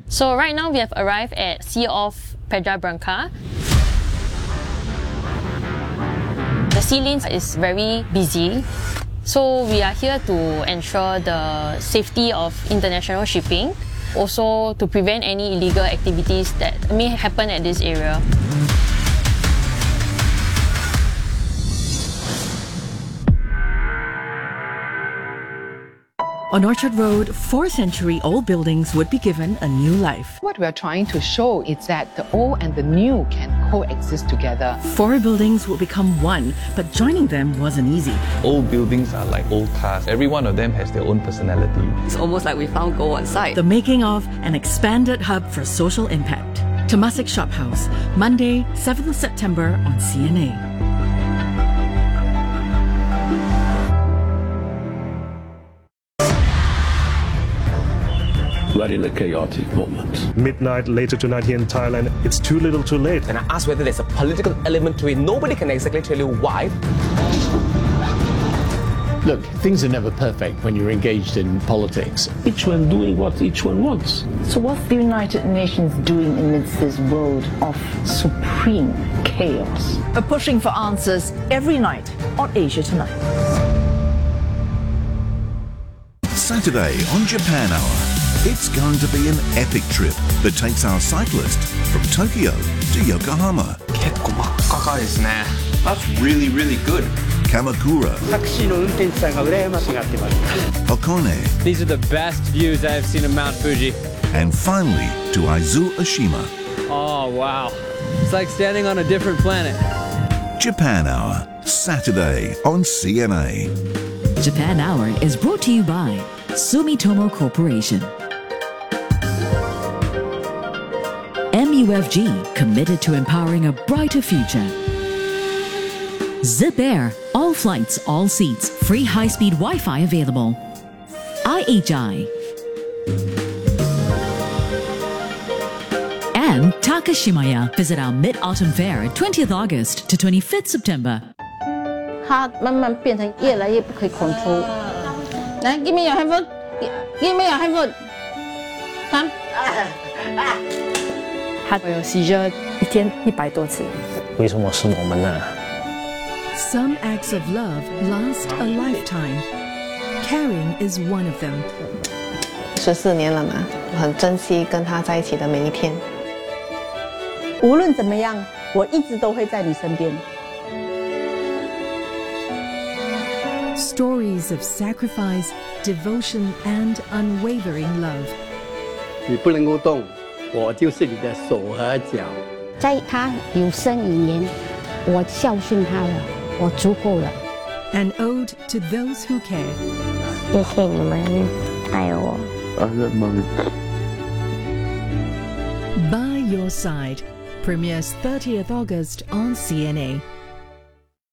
So right now we have arrived at Sea of Pedra Branca. The sea lanes is very busy, so we are here to ensure the safety of international shipping, also to prevent any illegal activities that may happen at this area. On Orchard Road, 4th-century-old buildings would be given a new life. What we are trying to show is that the old and the new can coexist together. 4 buildings will become one, but joining them wasn't easy. Old buildings are like old cars. Every one of them has their own personality. It's almost like we found gold on site. The making of an expanded hub for social impact. Temasek Shop House, Monday, 7th September on CNA. We're in a chaotic moment. Midnight later tonight here in Thailand, it's too little too late. And I asked whether there's a political element to it. Nobody can exactly tell you why. Look, things are never perfect when you're engaged in politics. Each one doing what each one wants. So what's the United Nations doing amidst this world of supreme chaos? We're pushing for answers every night on Asia Tonight. Saturday on Japan Hour. It's going to be an epic trip that takes our cyclist from Tokyo to Yokohama. That's really, really good. Kamakura. Hakone. These are the best views I have seen of Mount Fuji. And finally to Aizu Oshima. Oh, wow. It's like standing on a different planet. Japan Hour, Saturday on CNA. Japan Hour is brought to you by Sumitomo Corporation. MUFG, committed to empowering a brighter future. Zip Air, all flights, all seats, free high-speed Wi-Fi available. IHI. And Takashimaya. Visit our Mid-Autumn Fair, 20th August to 25th September. 它慢慢变成越来越不可以 control。来 ，give me your handphone， give me your handphone。看。 他有 seizure 一天100多次。 为什么是我们呢？ Some acts of love last a lifetime. Caring is one of them. 14年了嘛，我很珍惜跟他在一起的每一天。 无论怎么样，我一直都会在你身边。 Stories of sacrifice, devotion, and unwavering love. 你不能够动，我就是你的手和脚。 在他有生以年，我孝顺他了，我足够了。 An ode to those who care. 谢谢你们爱我。 By Your Side premieres 30th August on CNA.